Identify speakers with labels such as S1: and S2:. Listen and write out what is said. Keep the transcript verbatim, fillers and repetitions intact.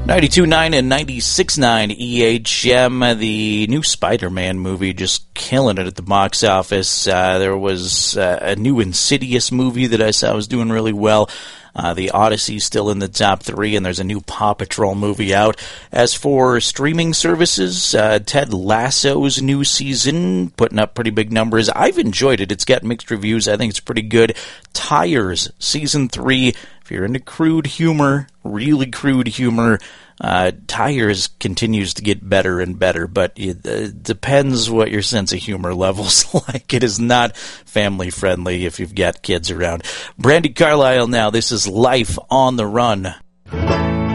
S1: ninety-two point nine and ninety-six point nine E H M. The new Spider-Man movie just killing it at the box office. Uh, there was uh, a new Insidious movie that I saw was doing really well. Uh, the Odyssey's still in the top three, and there's a new Paw Patrol movie out. As for streaming services, uh, Ted Lasso's new season, putting up pretty big numbers. I've enjoyed it. It's got mixed reviews. I think it's pretty good. Tires, season three. If you're into crude humor, really crude humor, uh, Tires continues to get better and better, but it uh, depends what your sense of humor level's like. It is not family-friendly if you've got kids around. Brandi Carlile now. This is Life on the Run.